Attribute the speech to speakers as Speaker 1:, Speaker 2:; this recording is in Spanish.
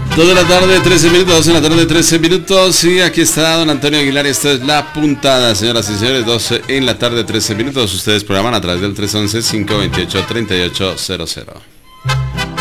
Speaker 1: 2 de la tarde, 13 minutos, 2 de la tarde, 13 minutos. Y aquí está don Antonio Aguilar. Esto es La Puntada, señoras y señores. 12 en la tarde, 13 minutos. Ustedes programan a través del 311-528-3800.